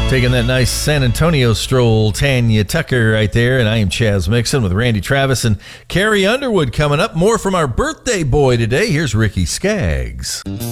Taking that nice San Antonio stroll, Tanya Tucker right there. And I am Chaz Mixon with Randy Travis and Carrie Underwood coming up. More from our birthday boy today. Here's Ricky Skaggs.